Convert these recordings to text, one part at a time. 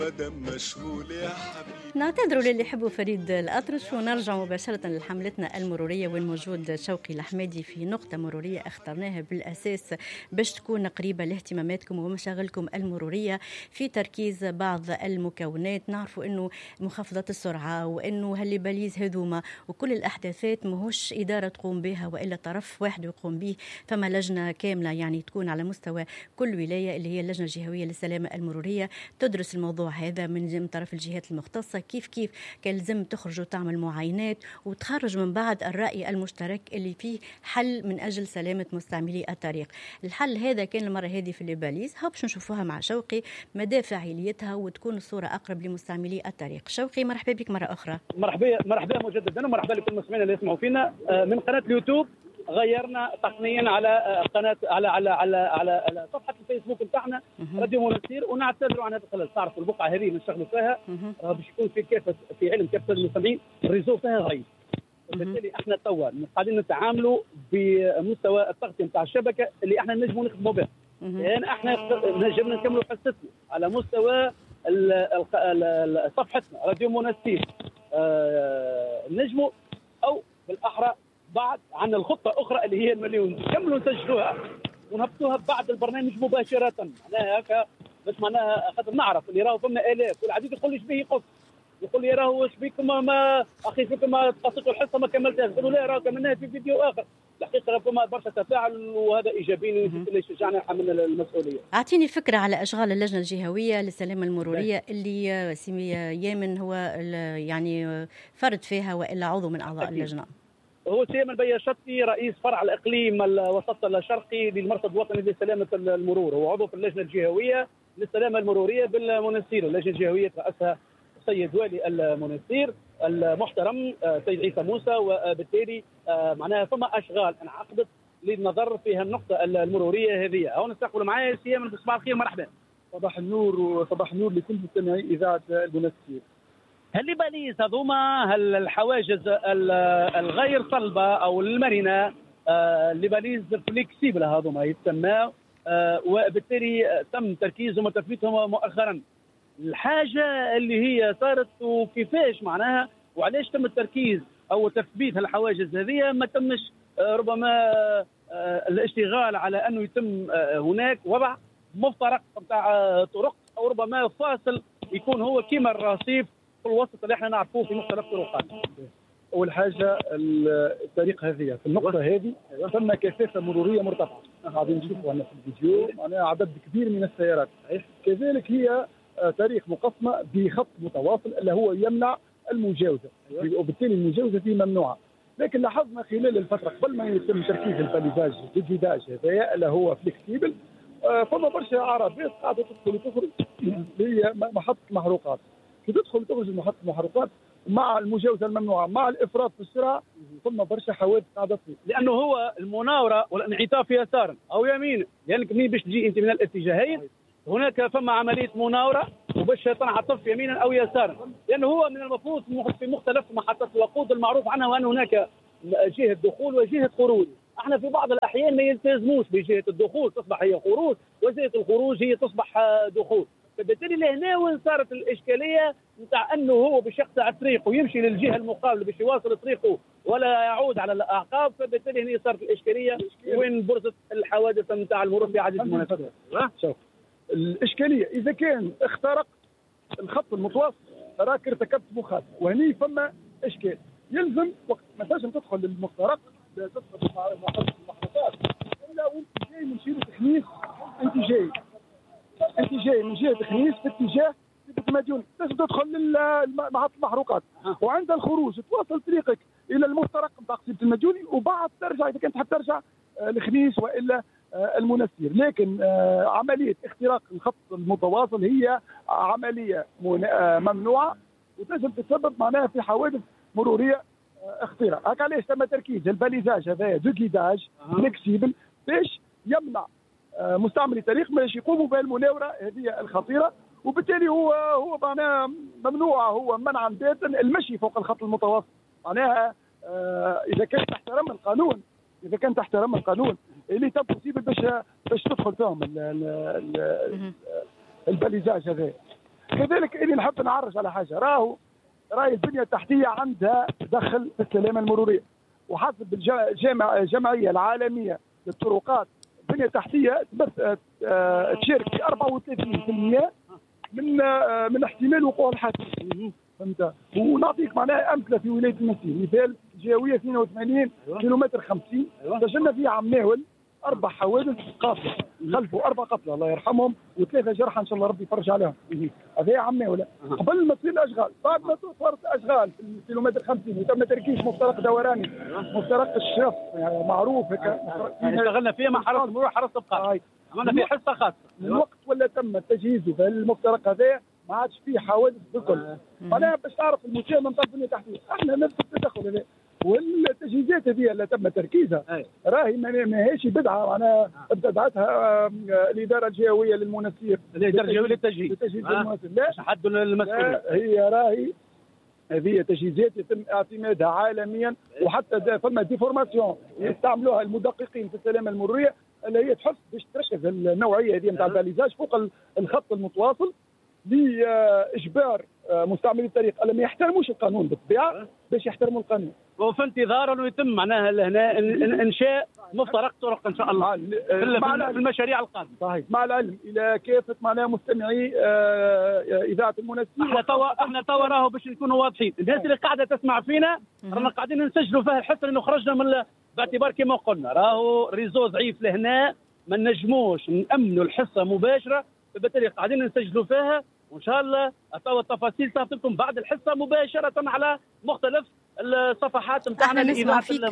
مشغول يا حبيبي. نعتذروا للي يحبوا فريد الأطرش ونرجع مباشرة لحملتنا المرورية، والموجود شوقي الحمادي في نقطة مرورية اخترناها بالأساس باش تكون قريبة لاهتماماتكم ومشاغلكم المرورية، في تركيز بعض المكونات. نعرفوا أنه مخفضة السرعة وأنه هالليباليز هذوما وكل الأحداثات ماهوش إدارة تقوم بها وإلا طرف واحد يقوم به، فما لجنة كاملة يعني تكون على مستوى كل ولاية اللي هي اللجنة الجهوية للسلامة المرورية تدرس الموضوع هذا من طرف الجهات المختصة، كيف كان لازم تخرج وتعمل معاينات وتخرج من بعد الرأي المشترك اللي فيه حل من أجل سلامة مستعملي الطريق. الحل هذا كان المرة هذه في الليباليز، باش نشوفوها مع شوقي مدى فاعليتها وتكون الصورة أقرب لمستعملي الطريق. شوقي مرحبا بك مرة أخرى. مرحبا مجددا، ومرحبا لكل المستمعين اللي يسمعوا فينا من قناة اليوتيوب. غيرنا تقنيا على قناه على صفحه الفيسبوك نتاعنا راديو منستير، ونعتذروا عن هذا الخلل. تعرف البقعه هذه اللي نشتغلوا فيها باش يكون في علم كافه المستمعين الريزو فيها ضعيف، وبالتالي احنا توا قاعدين نتعاملوا بمستوى التغطيه نتاع الشبكه اللي احنا نجموا نخدموا بها. يعني احنا نجمنا نكملوا حصتنا على مستوى صفحتنا راديو منستير، نجموا او بالاحرى بعد عن الخطة أخرى اللي هي المليون نكملوا نسجلوها ونهبطوها بعد البرنامج مباشرة. معناها هكا بس معناها خاطر نعرف اللي راهو فما آلاف، والعديد يقول لي ايش به يقص، يقول لي راهو ايش بيكم ما أخي فيكم ما تقصيتوا الحصة ما كملتهاش، نقولوا لا راهو كملناها في فيديو آخر. الحقيقة فما برشا تفاعل وهذا إيجابي اللي يشجعنا يحملنا المسؤولية. أعطيني فكرة على أشغال اللجنة الجهوية للسلامة المرورية اللي سيمي يامن هو يعني فرد فيها وإلا عضو من أعضاء اللجنة. هو سيمن بياشتي رئيس فرع الإقليم الوسط الشرقي للمرصد الوطني لسلامة المرور، هو عضو في اللجنة الجهوية للسلامة المرورية بالمنستير. اللجنة الجهوية ترأسها السيد والي المنستير المحترم سيد عيسى موسى، وبالتالي معناها فما أشغال انعقدت للنظر في النقطة المرورية هذه. هون نستقبل معايا سيمن. صباح الخير، مرحبا. صباح النور، وصباح النور لكل مستمعي إذاعة المنستير. هل ليباليز هذوما، هل الحواجز الغير صلبة أو المرنة ليباليز فليكسيبل هذوما يتسمى، وبالتالي تم تركيزهم وتثبيتهم مؤخرا. الحاجة اللي هي صارت وكيفاش معناها وعلاش تم التركيز أو تثبيت الحواجز هذه، ما تمش ربما الاشتغال على أنه يتم هناك وضع مفترق بتاع طرق، أو ربما فاصل يكون هو كيما الرصيف في الوسط اللي احنا نعرفوه في مختلف الطرقات. اول حاجه الطريق هذه في النقطه هذه ثم كثافه مروريه مرتفعه، قاعدين نشوفوا هنا في الفيديو معناها عدد كبير من السيارات. كذلك هي طريق مقسمه بخط متواصل اللي هو يمنع المجاوزه، وبالتالي المجاوزه فيه ممنوعه. لكن لاحظنا خلال الفتره قبل ما يتم تركيز الباليزاج الجديداج هذايا اللي هو فليكسيبل، فما برشا عربيات قاعده تدخل وتخرج لمحطه المحروقات. كي تدخل وتخرج محطة المحروقات مع المجاوزة الممنوعة مع الإفراط في السرعة، ثم برشا حوادث قاعدة تصير، لأنه هو المناورة والانعطاف يسارا أو يمينا، لأنك منين باش تجي أنت من الاتجاهين هناك فما عملية مناورة وباش تنعطف يمينا أو يسارا، لأنه هو من المفروض في مختلف محطات الوقود المعروف عنها وأن هناك جهة دخول وجهة خروج. احنا في بعض الأحيان ما يلتزموش بجهة الدخول تصبح هي خروج، وجهة الخروج هي تصبح دخول. فبالتالي لهنا وين صارت الاشكاليه نتاع انه هو باش يقطع الطريق ويمشي للجهه المقابله باش يواصل طريقه ولا يعود على الاعقاب. فبالتالي هنا صارت الاشكاليه وين برزت الحوادث نتاع المرور في عدد المناسبات. شوف الاشكاليه اذا كان اخترق الخط المتوسط راك ارتكبت مخالفه، وهني فما اشكال. يلزم وقت ما تنجم تدخل للمخترق تدخل محطه المحروقات الا وانت جاي من شيرة خنيس، انت جاي من جهه خنيس في اتجاه مديون، لازم تدخل لمحطة المحروقات، وعند الخروج تواصل طريقك الى المفترق نتاع قصيبة المديوني، وبعد ترجع اذا كنت حاب ترجع لخنيس والا المنستير. لكن عمليه اختراق الخط المتواصل هي عمليه ممنوعه وتنجم تتسبب معناها في حوادث مروريه خطيره. هكا علاش تم تركيز الباليزاج هذايا دو جيداج فليكسيبل باش يمنع مستعملي الطريق باش يقوموا بالمناوره هذه الخطيره، وبالتالي هو معناها ممنوع، هو منعا باتا المشي فوق الخط المتوسط. معناها اذا كان تحت رمى القانون اللي تم بوسيبل باش تدخل فيهم الباليزاج هذا. كذلك اني نحب نعرج على حاجه، راهي البنيه التحتيه عندها دخل في السلامه المروريه، وحسب الجمعيه العالميه للطرقات البنيه التحتيه تشارك في 34% من احتمال وقوع الحادث. فهمت؟ ونعطيك معناها امثله في ولايه المسير، مثال الجهويه 82 كيلومتر 50 سجلنا في عام ناول 4 حوادث قاتله، خلفوا 4 قتلى الله يرحمهم و3 جرحى ان شاء الله ربي يفرج عليهم. هذا عام ناول قبل ما تصير الاشغال، بعد ما صارت الاشغال في الكيلومتر 50 وتم تركيز مفترق دوراني، مفترق الشرف يعني معروف هيك اشتغلنا فيه مع حرس المرور حرس الابقار، عملنا فيه حصه خاصه. من وقت ولا تم تجهيزه في المفترق هذا ما عادش فيه حوادث بكل. معناها باش تعرف المساهمه نتاع البنيه التحتيه، احنا نفس التدخل هذا والتجهيزات هذه اللي تم تركيزها راهي ماهيش بدعه، معناها ابتدعتها الاداره الجهويه للمنسير، الاداره الجهويه للتجهيز المنسير. لا حد المسؤوليه، هي راهي هذه تجهيزات يتم اعتمادها عالميا، وحتى فما ديفورماسيون يستعملوها المدققين في السلامه المروريه اللي هي تحس باش تركز النوعيه هذه نتاع الباليزاج فوق الخط المتواصل لاجبار مستعملي الطريق اللي ما يحترموش القانون بالطبيعه باش يحترموا القانون. وفي انتظار انه يتم معناها هنا انشاء مفترق طرق ان شاء الله في المشاريع القادمه. صحيح، مع العلم الى كافه معناها مستمعي اذاعه المنسير. احنا توا راهو باش نكونوا واضحين، الناس اللي قاعده تسمع فينا رانا قاعدين نسجلوا فيها الحصه لانه خرجنا من باعتبار كما قلنا راهو ريزو ضعيف لهنا ما نجموش نامنوا الحصه مباشره، بالتالي قاعدين نسجلوا فيها وان شاء الله توا التفاصيل صارت لكم بعد الحصه مباشره على مختلف الصفحات نتاعنا. احنا نسمع فيك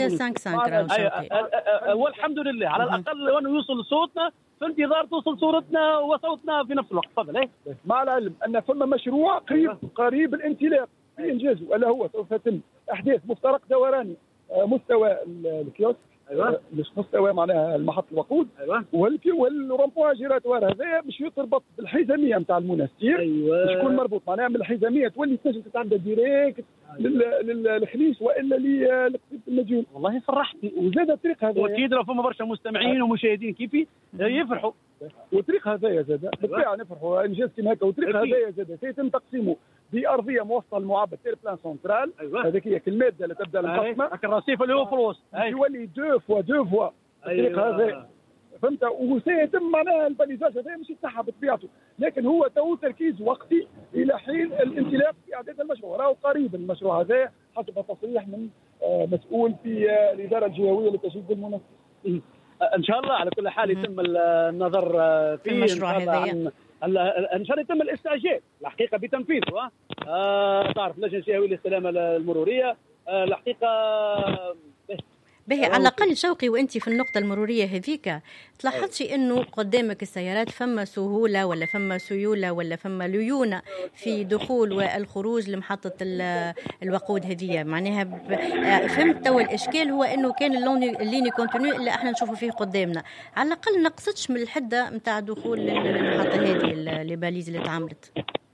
5 والحمد لله على الاقل وانه يوصل صوتنا في انتظار توصل صورتنا وصوتنا في نفس الوقت. تفضل. مع العلم ان ثم مشروع قريب الانطلاق في انجازه، الا هو سوف يتم احداث مفترق دوراني مستوى الكيوسك، مش مستوى معناها المحط الوقود، والرومبوان جيراتوار هذا باش يتربط بالحزاميه نتاع المنسير، باش يكون مربوط معناها من الحزاميه تولي تنجم تتعدى ديريكت للخليس والا لقصيبه المديون. والله فرحتني. وزاد الطريق هذا واكيد راه فما برشا مستمعين ومشاهدين كيفي يفرحوا. والطريق هذايا زاد بالطبيعه نفرحوا انجاز كيما هكا. والطريق هذايا زاد سيتم تقسيمه بارضيه موصله المعبد تير بلان سنترال، هذيك هي الماده اللي تبدا المقسمه، الرصيف اللي هو في الوسط يولي دو فوا الطريق هذا. فهمت؟ وسيتم معناها الباليزاج هذا مش يتنحى بطبيعته، لكن هو تو تركيز وقتي الى حين الانطلاق في اعداد المشروع. راهو قريب المشروع هذا حسب تصريح من مسؤول في الاداره الجهويه للتجهيز بالمنسير. ان شاء الله على كل حال يتم النظر في المشروع هذا، ان شاء الله يتم الاستعجال الحقيقه بتنفيذه. تعرف اللجنه الجهويه للسلامه المروريه الحقيقه باهي على الأقل شوقي وأنت في النقطة المرورية هذيك تلاحظتي أنه قدامك السيارات فما سهولة ولا فما سيولة ولا فما ليونة في دخول والخروج لمحطة الوقود هذه؟ معناها فهمت توا الإشكال هو أنه كان الليني كونتينيو اللي احنا نشوفه فيه قدامنا، على الأقل نقصتش من الحدة متاع دخول المحطة هذه الباليز اللي تعملت.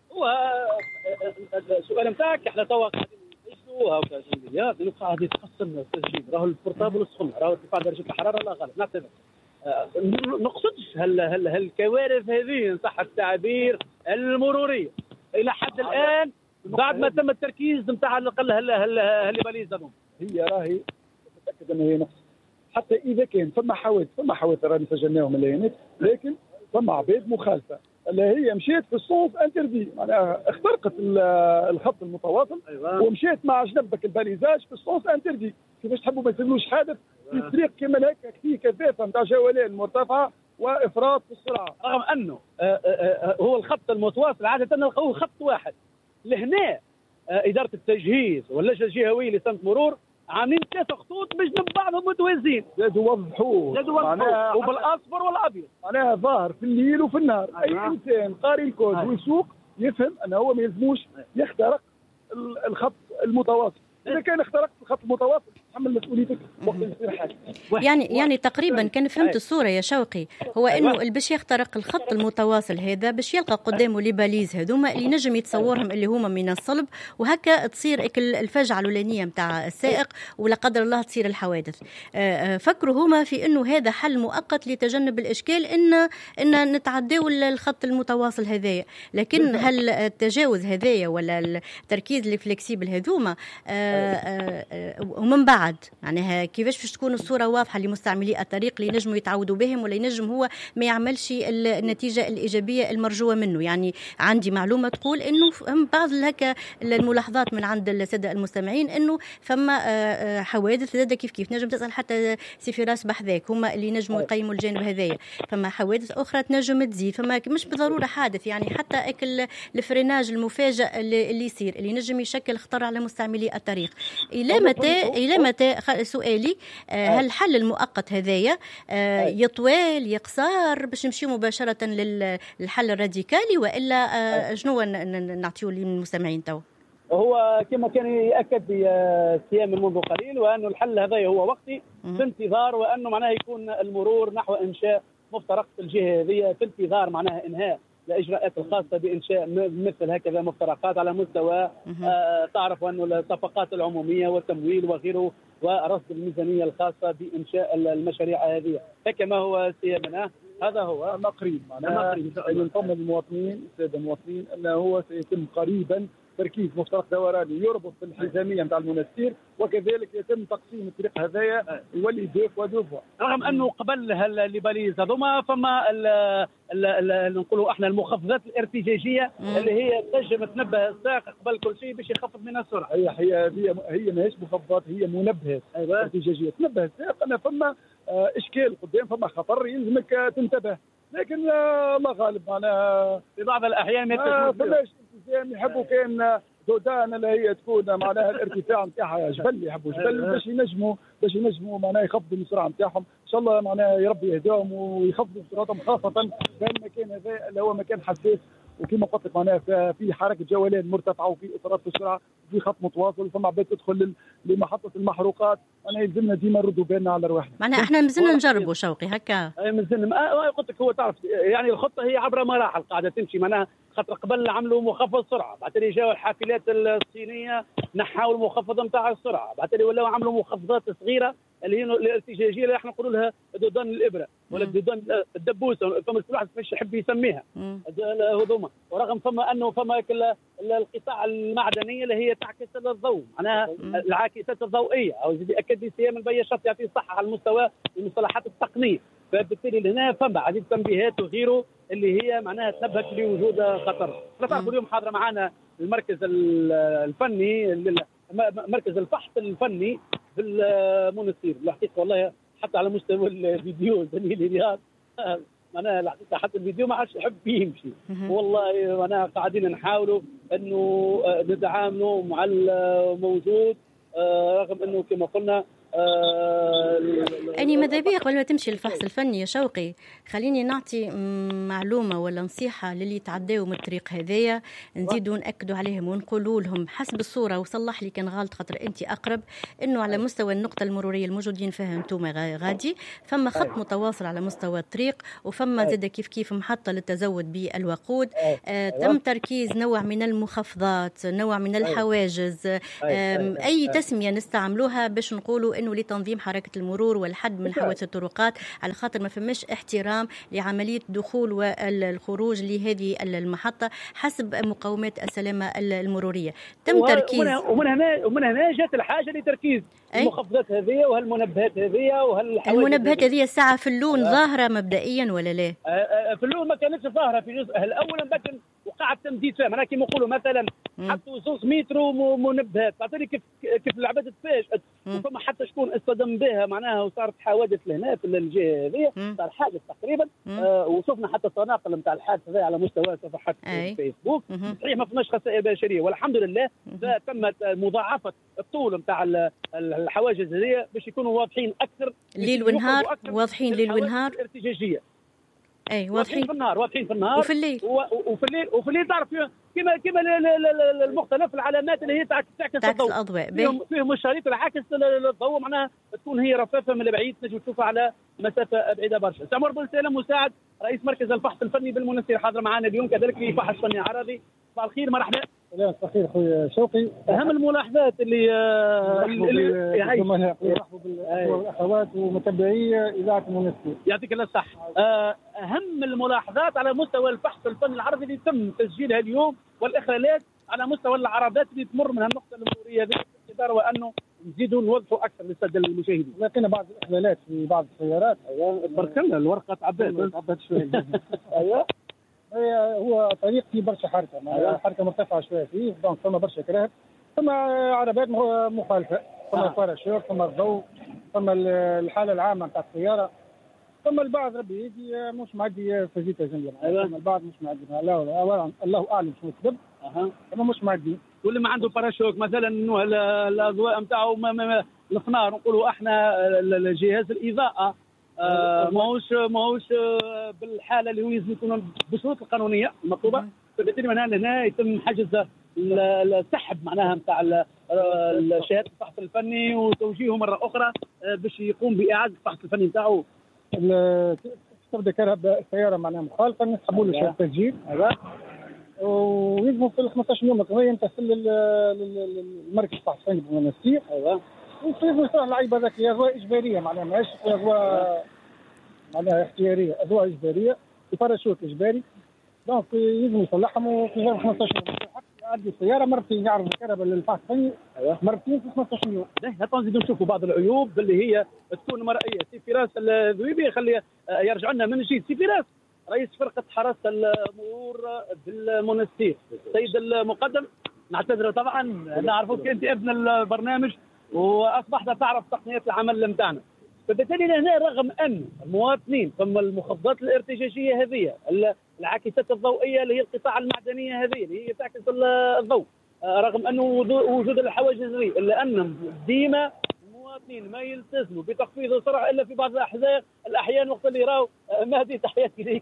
السؤال متاعك احنا توا وهكذا لانه قاعد يتقسم التسجيل، راهو البورتابل سخن، راهو ارتفاع درجه الحراره لا غالب. نعتذر نقصدش هل الكوارث هذه ان صح التعبير المروريه الى حد الان بعد ما تم التركيز نتاع على الاقل هل باليزا هي راهي متاكد انه هي نقص. حتى اذا كان فما حوادث راني سجلناهم الليانات، لكن فما عباد مخالفه اللي هي مشيت في السونس انتردي، معناها اخترقت الخط المتواصل ومشيت مع جنبك الباليزاج في السونس انتردي. كيفاش تحبوا ما يسموش حادث في طريق كما هكا فيه كثافه نتاع جولان مرتفعه وافراط في السرعه، رغم انه هو الخط المتواصل عاده هو خط واحد. لهنا اداره التجهيز واللجنه الجهويه لسنه مرور عاملين 3 خطوط بجنب بعضهم متوازيين، لازم يوضحوه وبالاصفر والابيض. معناها ظاهر في الليل وفي النهار اي انسان قاري الكود ويسوق يفهم انه هو ما يلزموش يخترق الخط المتواصل. اذا كان اخترقت الخط المتواصل تحمل مسؤوليتك وقت يصير حاجه. يعني تقريبا كان فهمت الصوره يا شوقي، هو انه باش يخترق الخط المتواصل هذا باش يلقى قدامه لي باليز هذوما اللي نجم يتصورهم اللي هما من الصلب، وهكا تصير الفجعه الاولانيه نتاع السائق ولا قدر الله تصير الحوادث. فكروا هما في انه هذا حل مؤقت لتجنب الاشكال ان نتعداو الخط المتواصل هذايا، لكن هل التجاوز هذايا ولا التركيز الفلكسيبل هذوما ومن بعد يعني كيفاش تكون الصوره واضحه لمستعملي الطريق اللي ينجموا يتعودوا بهم ولا ينجم هو ما يعملش النتيجه الايجابيه المرجوه منه. يعني عندي معلومه تقول انه بعض هكا الملاحظات من عند الساده المستمعين انه فما حوادث زاد كيف نجم تسال حتى سي فراس بحذاك هما اللي نجموا يقيموا الجانب هذايا، فما حوادث اخرى تنجم تزيد، فما مش بالضروره حادث يعني حتى الفريناج المفاجئ اللي يصير اللي نجم يشكل خطر على مستعملي الطريق. الى متى سؤالي هل الحل المؤقت هذايا يطول يقصر باش نمشي مباشره للحل الراديكالي والا شنو نعطيو للمستمعين تو؟ هو كما كان يأكد سيام منذ قليل وأنه الحل هذا هو وقتي في انتظار وأنه معناه يكون المرور نحو إنشاء مفترق الجهة هذه في انتظار معناها إنهاء الإجراءات الخاصة بإنشاء مثل هكذا مفترقات على مستوى تعرف أنه الصفقات العمومية والتمويل وغيره ورصد الميزانية الخاصة بإنشاء المشاريع هذه. فكما هو سيامنا هذا هو نقريب معناها ينطمن المواطنين السادة المواطنين أنه هو سيتم قريبا تركيز مفترق دوراني يربط بالحزاميه نتاع المنستير، وكذلك يتم تقسيم الطريق هذايا يولي دو فوا رغم انه قبل الليباليز هذوما فما نقولوا احنا المخفضات الارتجاجيه اللي هي تنجم تنبه السائق قبل كل شيء باش يخفض من السرعه. هي ماهيش مخفضات، هي منبهات ارتجاجيه تنبه السائق ان فما اشكال قدام، فما خطر يلزمك تنتبه، لكن الله غالب معناها في بعض الاحيان ما فماش التزام. يحبوا كان دودان اللي هي تكون معناها الارتفاع نتاعها جبل، يحبوا جبل باش ينجموا معناها يخفضوا السرعه نتاعهم. ان شاء الله معناها يا ربي يهداهم ويخفضوا سرعتهم، خاصه في المكان هذا اللي هو مكان حساس، وكما قلت لك معناها في حركه جولان مرتفعه وفي اطارات في السرعه وفي خط متواصل، فما عباد تدخل لمحطه المحروقات. انا يلزمنا ديما نردوا بالنا على رواحنا. معناها احنا مازلنا نجربوا شوقي هكا. مازلنا قلت لك هو تعرف يعني الخطه هي عبر مراحل قاعده تمشي، معناها خاطر قبل عملوا مخفض سرعه، بعد اللي جاوا الحافلات الصينيه نحاوا المخفض نتاع السرعه، بعد اللي ولاو عملوا مخفضات صغيره اللي هي الارتجاجيه اللي احنا نقولوا لها دودان الابره ولا دودان الدبوسه، فما كل واحد كيفاش يحب يسميها هذوما. ورغم فما القطاع المعدنيه اللي هي تعكس الضوء، معناها العاكسات الضوئيه، او زيد اكد لي سيام البيشات يعطي صحه على المستوى المصطلحات التقنيه. فبالتالي هنا فما عديد التنبيهات وغيره اللي هي معناها تنبهك لوجود خطر. لا تعرفوا اليوم حاضره معنا المركز الفني مركز الفحص الفني في المنستير. الحقيقه والله حتى على مستوى الفيديو زميلي رياض معناها الحقيقه حتى الفيديو ما عادش يحب يمشي والله. معناها قاعدين نحاولوا انه نتعاملوا مع الموجود، رغم انه كما قلنا أني ماذا بيا قبل ما تمشي الفحص الفني يا شوقي، خليني نعطي معلومة ولا نصيحة للي يتعداو من الطريق هذايا، نزيدوا نأكدوا عليهم ونقولوا لهم حسب الصورة، وصلح لي كان غلط خاطر أنت أقرب، إنه على مستوى النقطة المرورية الموجودين فيها أنتم غادي فما خط متواصل على مستوى الطريق، وفما زاد كيف محطة للتزود بالوقود. تم تركيز نوع من المخفضات، نوع من الحواجز، أي تسمية نستعملوها باش نقولوا إنه لتنظيم حركة المرور والحد من حوادث الطرقات، على خاطر ما فماش احترام لعملية الدخول والخروج لهذه المحطة حسب مقومات السلامة المرورية. تم تركيز ومن هنا جات الحاجة لتركيز المخفضات هذه وهالمنبهات هذه المنبهات هذه الساعة في اللون ظاهرة مبدئيا ولا لا؟ في اللون ما كانتش ظاهرة في جزء الأول، لكن وقعت تمديد فيها. معناها كيما نقولوا مثلا حطوا 2 متر منبهات، تعطيني كيف العباد تفاجئت وفما حتى شكون اصطدم بها معناها وصارت حوادث لهنا في الجهه هذه، صار حادث تقريبا. وشفنا حتى التناقل نتاع الحادث هذا على مستوى صفحات الفيسبوك. صحيح ما فماش خسائر بشريه والحمد لله، تمت مضاعفه الطول نتاع الحواجز هذه باش يكونوا واضحين اكثر ليل ونهار، واضحين ليل ونهار ارتجاجيه. واضحين في النهار وفي الليل تعرف كما المختلف العلامات اللي هي تعكس الضوء. فيهم الشريط العاكس الضوء، معناها تكون هي رفافه من البعيد تنجم تشوفها على مسافه بعيده برشا. سمر بن سالم مساعد رئيس مركز الفحص الفني بالمنستير حاضر معنا اليوم، كذلك في فحص فني عربي. صباح الخير، مرحبا. صباح الخير خويا شوقي. اهم الملاحظات اللي نرحبوا بالاخوات ومتابعي اذاعه المنستير. يعطيك الله الصحه. اهم الملاحظات على مستوى البحث الفني العربي اللي تم تسجيلها اليوم، والاخلالات على مستوى العربات اللي تمر منها النقطه المروريه هذه باعتبار وانه نزيدوا نوضحوا اكثر للساده المشاهدين. لقينا بعض الاخلالات في بعض السيارات. تبارك الله الورقه تعبت شويه. ايوه هو طريق فيه برشا حركه، حركه مرتفعه شويه فيه، دونك ثم برشا كراهب، ثم عربات مخالفه، ثم الباراشوت، ثم الضوء، ثم الحاله العامه نتاع السياره، ثم البعض ربي يجي مش معدي فيزيتا جنبنا. ثم البعض مش معدي، الله اعلم شنو السبب. ثم مش معدي. واللي ما عنده باراشوت مثلا انه الاضواء نتاعو الفنار، نقولوا احنا جهاز الاضاءه ماهوش بالحاله اللي هو لازم يكون بالشروط القانونيه المطلوبه، فبالتالي هنا يتم حجز السحب معناها نتاع شهاده الفحص الفني وتوجيهه مره اخرى باش يقوم باعاده الفحص الفني نتاعو. تبدا كرهب السياره معناها مخالفه، نسحبوا له شهاده تسجيل ويلزموا في 15 يوم قضيه ينتسل للمركز الفحص الفني بالمنستير. ويصير صراحه العيبه هذاك هي اضواء اجباريه، معناها ماهيش اضواء معناها اختياريه، اضواء اجباريه، باراشوت اجباري، دونك يلزم يصلحهم وفي غير 15 يوم. يعدي السياره مرتين يعرض الكهرباء للفحص الفني مرتين في 15 يوم. هاتوا نزيدوا نشوفوا بعض العيوب اللي هي تكون مرئيه. سي فراس الذويبي خلي يرجع لنا من جديد. سي فراس رئيس فرقه حراسه المرور بالمنستير، سيد المقدم نعتذر طبعا، نعرفوك انت ابن البرنامج واصبحت تعرف تقنيات العمل نتاعنا، فبالتالي هنا رغم ان المواطنين ثم المخفضات الارتجاجيه هذه، العاكسات الضوئيه اللي هي القطاع المعدنيه هذه اللي هي تعكس الضوء، رغم انه وجود الحواجز هذه، الا ان ديما المواطنين ما يلتزموا بتخفيض السرعه الا في بعض الاحيان وقت اللي يراو مهدي تحياتي ليك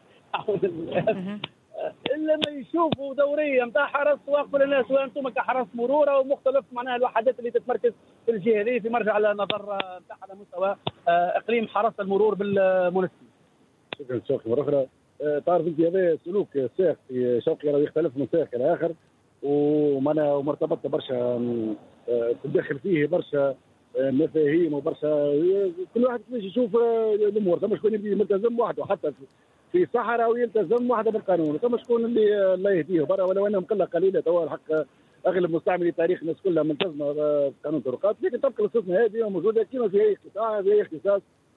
الا ما يشوفوا دوريه نتاع حرس واقف لنا، سواء انتم كحرس مرور او مختلف معناها الوحدات اللي تتمركز في الجهه هذه في مرجع النظر نتاع على مستوى اقليم حراسه المرور بالمنستير. شكرا شوقي مره اخرى. تعرف انت هذا سلوك السائق في شوقي راه يختلف من سائق الى اخر، ومرتبط برشا تدخل فيه برشا مفاهيم وبرشا كل واحد كيفاش يشوف الامور. ثم شكون يبي ملتزم وحده حتى في صحراء ويلتزم وحده بالقانون، ثم شكون اللي الله يهديه برا، ولو انهم قله قليله توا الحق اغلب مستعملي الطريق الناس كلها ملتزمه بقانون الطرقات، لكن تبقى الاستثناءات هذه موجوده كما في اي قطاع، في اي اختصاص،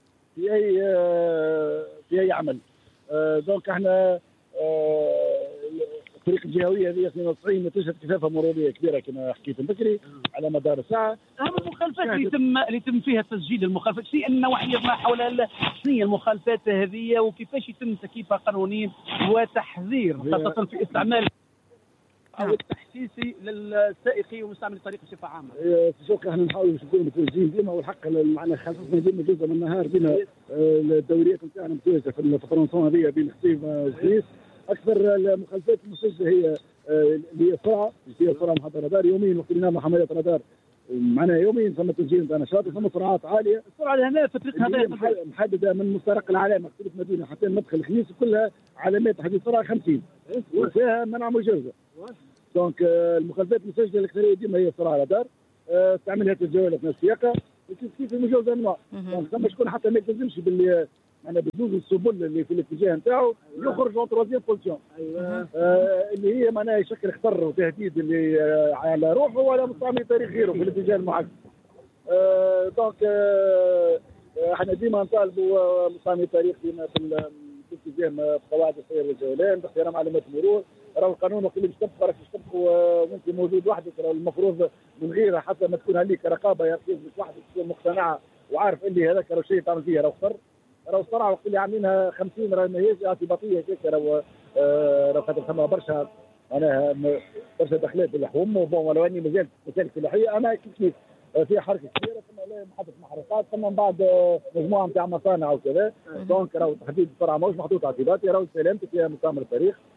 في اي عمل. دونك احنا الطريق الجهويه هذه 92 نتيجه كثافه مروريه كبيره كما حكيت بكري على مدار الساعه. اهم المخالفات اللي يتم فيها تسجيل المخالفات، شيء النوعيه ما حول شنو هي المخالفات هذه وكيفاش يتم تكييفها قانونيا وتحذير خاصه في استعمال او التحسيسي للسائقين ومستعملي الطريق بصفه عامه. شوف احنا نحاول نكونوا متوازيين ديما، والحق معنا خاصه ديما جزء من النهار بين الدوريات نتاعنا متوازيه في الفرنسون هذه بين حسيب وجنيس. اكثر المخالفات المسجله هي اللي هي السرعه، فيها سرعه محطه رادار يوميا، وقت اللي نعمل حملات رادار معناها يوميا ثم تسجيل نتاع نشاط، ثم سرعات عاليه. السرعه اللي هنا في الطريق هذا محدده من مسترق العلامه في المدينه حتى المدخل الخميس كلها علامات حديد سرعه 50 وفيها منع مجوزه. دونك المخالفات المسجله الاكثريه ديما هي السرعه رادار، استعمالها الجوال في السياقه، كيف المجوزه انواع. دونك ثم شكون حتى ما يلتزمش باللي انا بدوز السبل اللي في الاتجاه نتاعو يخرج اون تروازيام بوزيسيون، اللي هي معناها يشكل خطر وتهديد اللي على روحه وعلى مستعمل طريق غيره في الاتجاه المعاكس. دونك احنا ديما نطالبوا مستعمل الطريق فيما في التزام بقواعد السير والجولان باحترام علامات المرور. راهو القانون وقت اللي باش تبقى راك تبقى ممكن موجود وحدك، راهو المفروض من غيرها حتى ما تكون عليك رقابه يركز وحدك تكون مقتنعه وعارف اللي هذاك راهو شيء تعمل فيه راهو خطر. راهو السرعه وقت اللي عاملينها 50 راهي ماهيش اعتباطيه كيك، راهو خاطر ثما برشا معناها برشا دخلات بالحوم ولو اني مازالت مسالك فلاحيه اما كيف فيها حركه كبيره، ثم محطه محروقات، ثم من بعد مجموعه نتاع مصانع وكذا. دونك راهو تحديد السرعه ماهوش محطوط اعتباطي، راهو سلامتك يا مستعمل الطريق.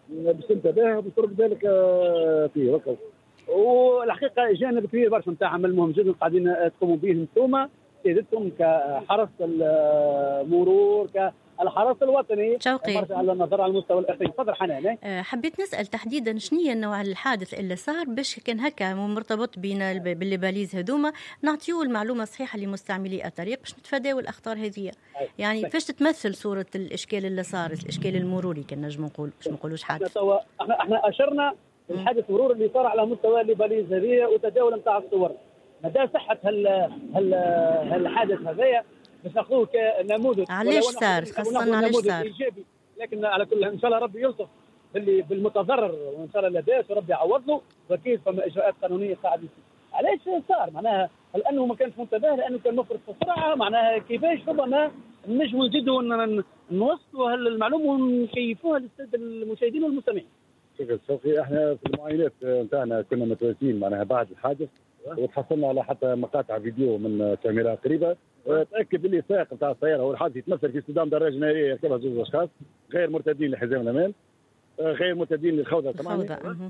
باش تنتبه وترك ذلك فيه وكذا. والحقيقه جانب كبير برشا نتاع عمل مهم جدا قاعدين تقوموا به انتم سيادتكم كحرس المرور كالحرس الوطني شوقي على النظر على المستوى الاقليمي. تفضل حنان. حبيت نسال تحديدا شنو نوع الحادث اللي صار باش كان هكا مرتبط بين بالليباليز هذوما نعطيو المعلومه الصحيحه لمستعملي الطريق باش نتفاداو الاخطار هذه. يعني كيفاش تتمثل صوره الاشكال اللي صار الاشكال المروري كان نجم نقول باش ما نقولوش حادث. احنا اشرنا الحادث مرور اللي صار على مستوى الليباليز هذه وتداول نتاع الصور. مدى صحه هالحادث هذايا باش ناخذوه كنموذج. علاش صار خاصه علاش صار ايجابي، لكن على كل ان شاء الله ربي يلطف بالمتضرر وان شاء الله لاباس وربي يعوض له، واكيد فما اجراءات قانونيه قاعده تصير. علاش صار؟ معناها لانه ما كانش منتبه، لانه كان مفرط في السرعه. معناها كيفاش ربما نجموا نزيدوا نوصلوا هالمعلومه ونكيفوها للساده المشاهدين والمستمعين. شكرا شوقي. احنا في المعاينات نتاعنا كنا متواجدين معناها بعد الحادث وتحصلنا على حتى مقاطع فيديو من كاميرا قريبه تاكد اللي السائق نتاع السياره هو الحادث يتمثل في اصطدام دراجه ناريه يركبها زوج اشخاص غير مرتدين لحزام الامان، غير مرتدين للخوذه كمان.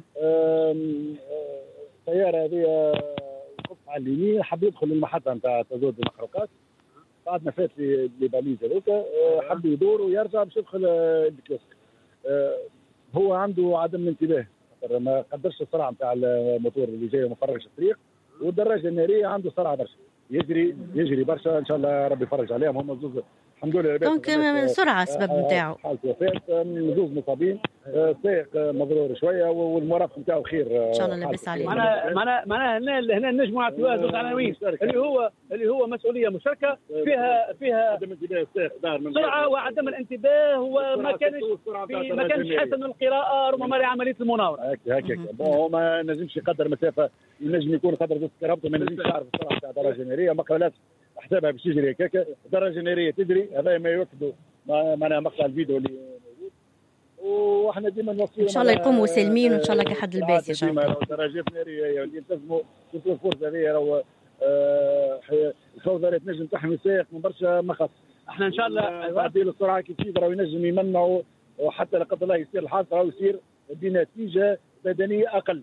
السياره هذه وقف على اليمين حب يدخل المحطه نتاع تزود المحروقات، بعد ما فات لي باليز هذوك حب يدور ويرجع باش يدخل الكيوسك. هو عنده عدم الانتباه، ما قدرش السرعه نتاع الموتور اللي جاي وما فرغش الطريق، والدراجه الناريه عنده سرعه برشا، يجري برشا. ان شاء الله ربي يفرج عليهم هم زوز الحمد لله. دونك سرعه السبب نتاعو حاله وفاه، زوز مصابين، السائق مضرور شويه والمرافق نتاعو خير ان شاء الله لاباس عليه. معناها هنا نجموا نعطيوها زوج عناوين اللي هو مسؤوليه مشتركه فيها عدم انتباه السائق سرعه وعدم الانتباه، وما كانش حسن القراءه ربما لعمليه المناوره. هكاك هو ما نجمش يقدر مسافه، ينجم يكون قدر زوج كرامته، ما نجمش يعرف السرعه نتاع دراجه ناريه، ما قبلاتش حسابها باش يجري هكاك. دراجه ناريه تجري، هذا ما يوكدوا معناها مقطع الفيديو اللي موجود. واحنا ديما نوصيهم ان شاء الله يقوموا سالمين وان شاء الله كحد الباس. ان شاء الله دراجات ناريه يلتزموا يكون الفرصه هذه. راهو الخوذه تنجم تحمي السائق من برشا مخاطر. احنا ان شاء الله تعديل السرعه كيف راهو ينجم يمنعوا، وحتى لا قدر الله يصير الحادث راهو يصير بنتيجه بدنيه اقل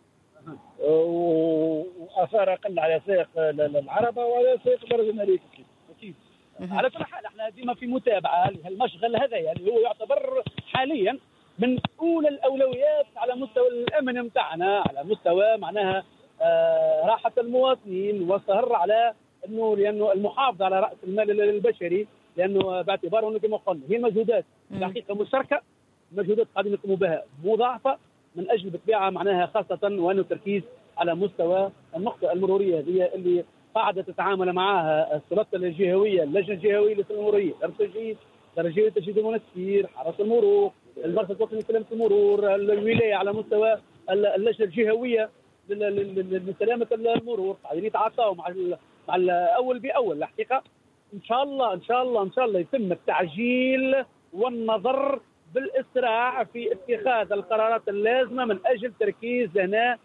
واثار اقل على سائق العربه وعلى سائق الدراجه الناريه. اكيد. على كل حال احنا ديما في متابعه لهالمشغل هذا، يعني هو يعتبر حاليا من اولى الاولويات على مستوى الامن نتاعنا، على مستوى معناها راحه المواطنين والسهر على انه لانه المحافظه على راس المال البشري، لانه باعتباره انه كما قلنا هي مجهودات حقيقه مشتركه، مجهودات قاعدين نقوموا بها مضاعفه من اجل بالطبيعه معناها خاصه وانه التركيز على مستوى النقطه المروريه هذه اللي قاعده تتعامل معها السلطه الجهويه، اللجنه الجهويه للسلامه المروريه، درجيه تجديد المنسير، حرس المرور، المركز الوطني لسلامه المرور، الولايه على مستوى اللجنه الجهويه لسلامه المرور، قاعدين يتعاطوا مع الاول باول. الحقيقه ان شاء الله يتم التعجيل والنظر بالاسراع في اتخاذ القرارات اللازمه من اجل تركيز هنا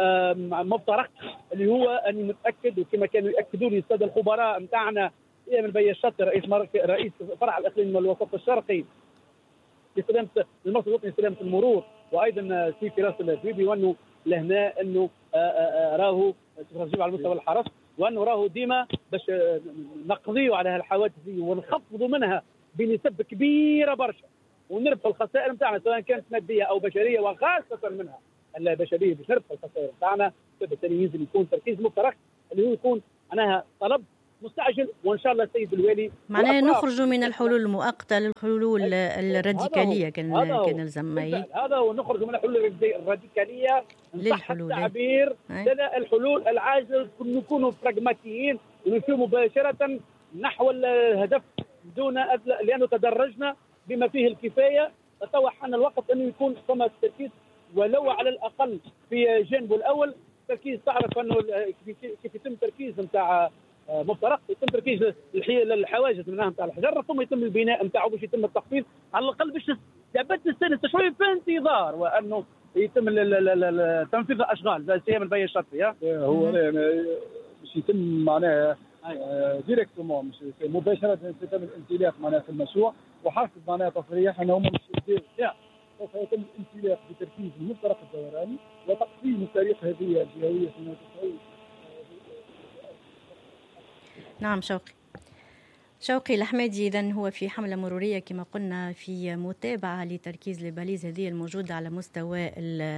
مفترق اللي هو اني متاكد، وكما كانوا ياكدوا لي الساده الخبراء نتاعنا من بي الشطر رئيس فرع الاقليم الوسط الشرقي لسلامه المركز الوطني لسلامه المرور، وايضا سي فراس الدويبي، وانه لهنا انه راهو ترجيع على مستوى الحرس، وانه راهو ديما باش نقضيوا على هالحوادث دي ونخفضوا منها بنسب كبيره برشا، ونربحوا الخسائر نتاعنا سواء كانت ماديه او بشريه، وخاصه منها البشريه باش نربحوا الخسائر نتاعنا. فبالتالي ينزل يكون تركيز مفترق اللي هو يكون معناها طلب مستعجل، وان شاء الله السيد الوالي معناها نخرجوا من الحلول المؤقته للحلول الراديكاليه كان يلزم هذا، ونخرج من الحلول الراديكاليه نصح التعبير لنا الحلول العاجله، نكونوا براغماتيين ونمشوا مباشره نحو الهدف دون لانه تدرجنا بما فيه الكفايه. تطوع حان الوقت انه يكون ثم التركيز ولو على الاقل في جانبه الاول تركيز. تعرف انه كيف يتم تركيز نتاع مفترق، يتم تركيز الحواجز منها نتاع الحجر، ثم يتم البناء نتاعه باش يتم التخفيض على الاقل باش تعبت السنه شويه في انتظار وانه يتم تنفيذ الاشغال زي سيام البي الشرطي. هو باش يتم معناها ديريكتومون مش مباشره يتم الانطلاق معناها في المشروع، وحسب معناها تصريح انه هم مش يديروا سوف يتم الانطلاق بتركيز المفترق الدوراني وتقسيم الطريق هذه الجهويه فيما تساوي. نعم شوقي الحمادي إذن هو في حملة مرورية كما قلنا في متابعة لتركيز الباليز هذه الموجودة على مستوى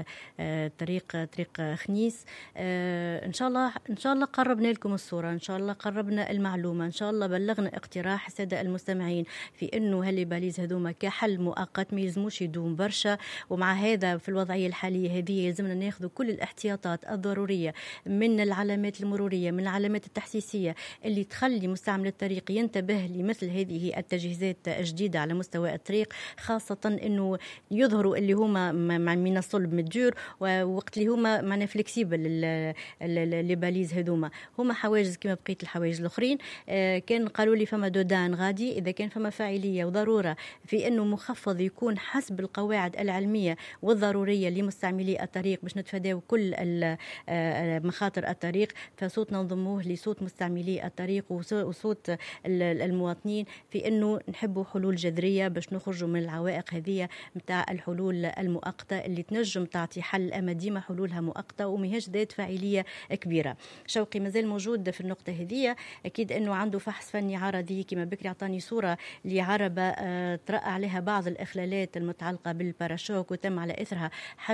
طريق خنيس. إن شاء الله قربنا لكم الصورة، إن شاء الله قربنا المعلومة، إن شاء الله بلغنا اقتراح السادة المستمعين في إنه هالباليز هذوما كحل مؤقت ما يلزموش يدوم برشا. ومع هذا في الوضعية الحالية هذه يلزمنا ناخذ كل الاحتياطات الضرورية من العلامات المرورية، من العلامات التحسيسية اللي تخلي مستعمل الطريق ينتبه لمثل هذه التجهيزات الجديدة على مستوى الطريق، خاصة أنه يظهروا اللي هما من الصلب متجور ووقت اللي هما معنا فليكسيبل اللي باليز هذوما هما حواجز كما بقية الحواجز الأخرين. كان قالوا لي فما دودان غادي إذا كان فما فاعلية وضرورة في أنه مخفض يكون حسب القواعد العلمية والضرورية لمستعملي الطريق باش نتفاداو كل مخاطر الطريق، فصوتنا نضموه لصوت مستعملي الطريق وصوت المواطنين في انه نحبوا حلول جذريه باش نخرجوا من العوائق هذه متاع الحلول المؤقته اللي تنجم تعطي حل، اما ديما حلولها مؤقته وماهيش ذات فاعليه كبيره. شوقي مازال موجود في النقطه هذه، اكيد انه عنده فحص فني عرضي كما بكري اعطاني صوره لعربه طرأ عليها بعض الاخلالات المتعلقه بالباراشوك وتم على اثرها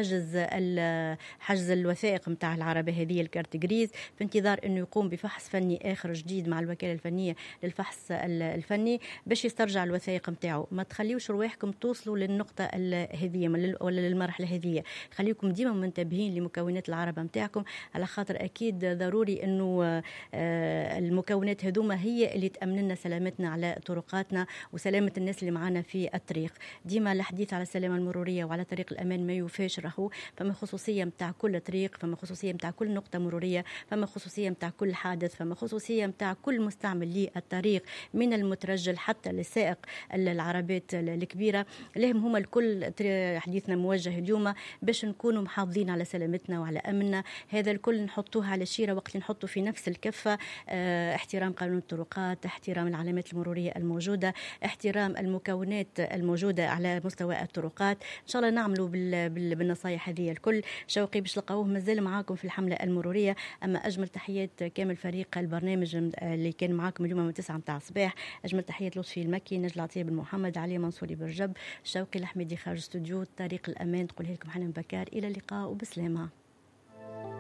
حجز الوثائق متاع العربه هذه الكارتجريز، في انتظار انه يقوم بفحص فني اخر جديد مع الوكاله الفنيه للفحص الفني باش يسترجع الوثائق نتاعو. ما تخليوش رواحكم توصلوا للنقطه هذه ولا للمرحله هذه، خليكم ديما منتبهين لمكونات العربه نتاعكم، على خاطر اكيد ضروري انه المكونات هذوما هي اللي تامن لنا سلامتنا على طرقاتنا وسلامه الناس اللي معنا في الطريق. ديما الحديث على السلامه المروريه وعلى طريق الامان ما يوفاش راهو، فما خصوصيه نتاع كل طريق، فما خصوصيه نتاع كل نقطه مروريه، فما خصوصيه نتاع كل حادث، فما خصوصيه نتاع كل مستعمل للطريق من المترجل حتى للسائق العربات الكبيره. لهم هما الكل حديثنا موجه اليوم باش نكونوا محافظين على سلامتنا وعلى امننا. هذا الكل نحطوه على شيره وقت نحطوا في نفس الكفه، احترام قانون الطرقات، احترام العلامات المروريه الموجوده، احترام المكونات الموجوده على مستوى الطرقات. ان شاء الله نعملوا بالنصائح هذه الكل. شوقي باش تلقاوه مازال معاكم في الحمله المروريه. اما اجمل تحيات كامل فريق البرنامج اللي كان معاكم اليوم من 9 متاع الصباح. أجمل تحيات لطفي المكي، نجل عطية بن محمد، علي منصوري برجب، شوقي الحميدي خارج استوديو، طريق الأمان تقولها لكم حنان بكار. إلى اللقاء وبسلامة.